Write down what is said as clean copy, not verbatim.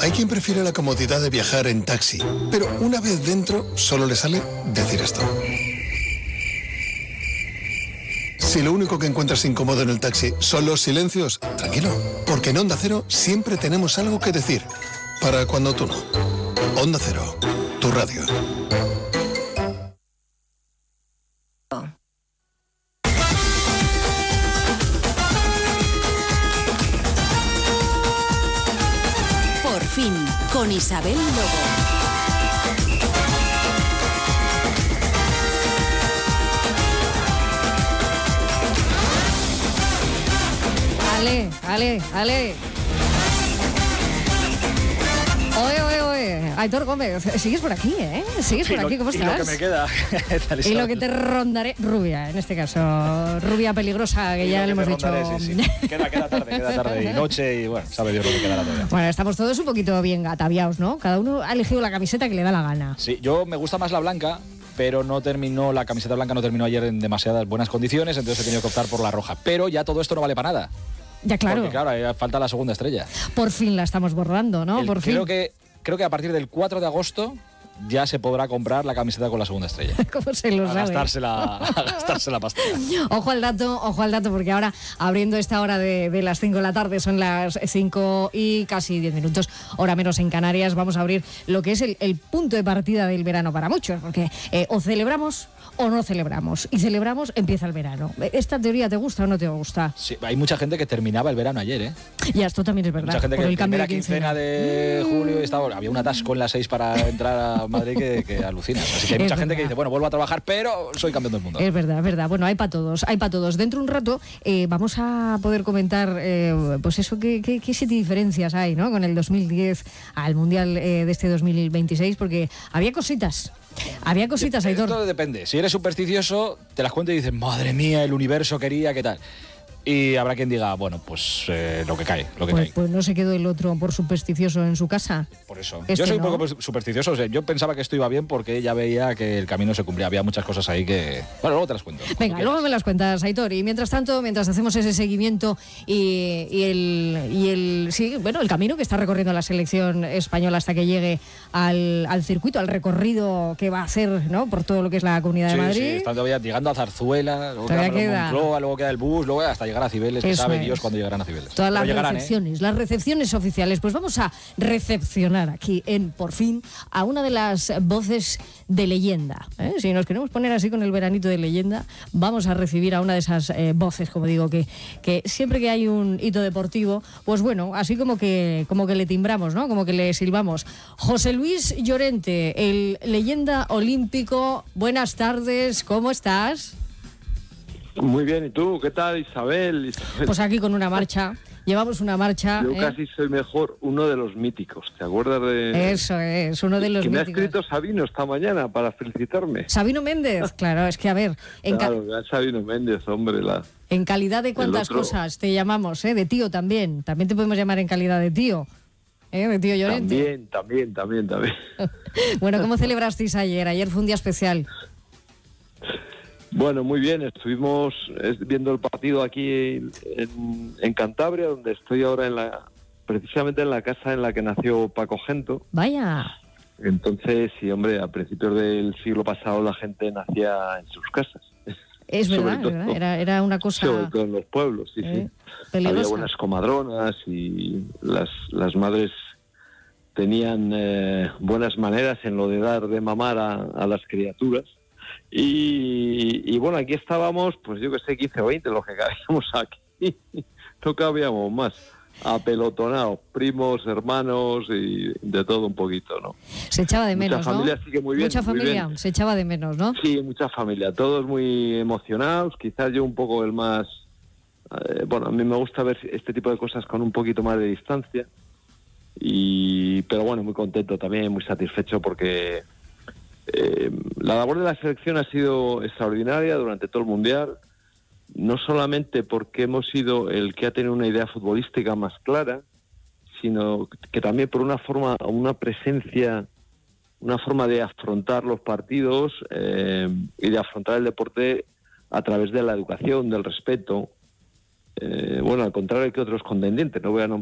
Hay quien prefiere la comodidad de viajar en taxi, pero una vez dentro solo le sale decir esto. Si lo único que encuentras incómodo en el taxi son los silencios, tranquilo, porque en Onda Cero siempre tenemos algo que decir. Para cuando tú no. Onda Cero, tu radio. Por fin, con Isabel Lobo. Ale. Oye. Aitor Gómez, sigues por aquí, ¿eh? Sigues por aquí, ¿cómo estás? Y lo que me queda. Y lo que te rondaré, rubia, en este caso. Rubia peligrosa, que ya le hemos dicho. Sí. Queda tarde y noche y bueno, sabe Dios lo que quedará todavía. Bueno, estamos todos un poquito bien ataviados, ¿no? Cada uno ha elegido la camiseta que le da la gana. Sí, yo me gusta más la blanca, pero la camiseta blanca no terminó ayer en demasiadas buenas condiciones, entonces he tenido que optar por la roja. Pero ya todo esto no vale para nada. Ya, claro. Porque claro, falta la segunda estrella. Por fin la estamos bordando, ¿no? Por fin. Creo que a partir del 4 de agosto ya se podrá comprar la camiseta con la segunda estrella. ¿Cómo se lo sabe? A gastarse la pasta. Ojo al dato, porque ahora, abriendo esta hora de las 5 de la tarde, son las 5 y casi 10 minutos, hora menos en Canarias, vamos a abrir lo que es el punto de partida del verano para muchos, porque o celebramos o no celebramos. Y celebramos, empieza el verano. ¿Esta teoría te gusta o no te gusta? Sí, hay mucha gente que terminaba el verano ayer, ¿eh? Ya, esto también es verdad. Mucha gente por que el cambio primera de quincena de julio había un atasco en las 6 para entrar a Madrid que alucinas. Así que hay mucha gente que dice, bueno, vuelvo a trabajar, pero soy campeón del mundo. Es verdad. Bueno, hay para todos. Dentro de un rato vamos a poder comentar, pues eso, qué siete diferencias hay, ¿no? Con el 2010 al Mundial de este 2026, porque había cositas, Aitor. Todo depende. Si eres supersticioso, te las cuento y dices, madre mía, el universo quería, ¿qué tal? Y habrá quien diga, bueno, pues lo que cae. Pues no se quedó el otro por supersticioso en su casa. Por eso. Yo soy un poco supersticioso. O sea, yo pensaba que esto iba bien porque ya veía que el camino se cumplía. Había muchas cosas ahí que... Bueno, luego te las cuento. Venga, luego me las cuentas, Aitor. Y mientras tanto, mientras hacemos ese seguimiento y el camino que está recorriendo la selección española hasta que llegue al circuito, al recorrido que va a hacer, ¿no? Por todo lo que es la Comunidad de Madrid. Sí, están todavía llegando a Zarzuela, luego Moncloa, luego queda el bus, luego hasta llegar a Cibeles, que sabe Dios cuándo llegarán a Cibeles. Todas las recepciones oficiales. Pues vamos a recepcionar aquí en Por Fin a una de las voces de leyenda. Si nos queremos poner así con el veranito de leyenda, vamos a recibir a una de esas voces, como digo, que siempre que hay un hito deportivo, pues bueno, así como que le timbramos, ¿no? Como que le silbamos. José Luis Llorente, el leyenda olímpico. Buenas tardes, ¿cómo estás? Muy bien, ¿y tú? ¿Qué tal, Isabel? Pues aquí con una marcha. Llevamos una marcha. Yo casi soy mejor uno de los míticos. ¿Te acuerdas de...? Eso es, uno de los míticos. Me ha escrito Sabino esta mañana para felicitarme. Sabino Méndez, claro, es que a ver... Sabino Méndez, hombre. En calidad de cuántas cosas te llamamos, de tío también. También te podemos llamar en calidad de tío. De tío Llorente. También. Bueno, ¿cómo celebrasteis ayer? Ayer fue un día especial. Bueno, muy bien, estuvimos viendo el partido aquí en Cantabria, donde estoy ahora precisamente en la casa en la que nació Paco Gento. Vaya. Entonces, sí, hombre, a principios del siglo pasado la gente nacía en sus casas. Es verdad. Era una cosa... Sobre todo en los pueblos, sí. Peligrosa. Había buenas comadronas y las madres tenían buenas maneras en lo de dar de mamar a las criaturas. Y bueno, aquí estábamos, pues yo que sé, 15 o 20, los que cabíamos aquí. No cabíamos más. Apelotonados, primos, hermanos y de todo un poquito, ¿no? Se echaba de menos, mucha familia, sí que muy bien. Mucha familia, bien. Se echaba de menos, ¿no? Sí, mucha familia, todos muy emocionados, quizás yo un poco el más... a mí me gusta ver este tipo de cosas con un poquito más de distancia. Pero bueno, muy contento también, muy satisfecho porque... la labor de la selección ha sido extraordinaria durante todo el Mundial, no solamente porque hemos sido el que ha tenido una idea futbolística más clara, sino que también por una presencia, una forma de afrontar los partidos y de afrontar el deporte a través de la educación, del respeto. Al contrario que otros contendientes, no voy a nombrar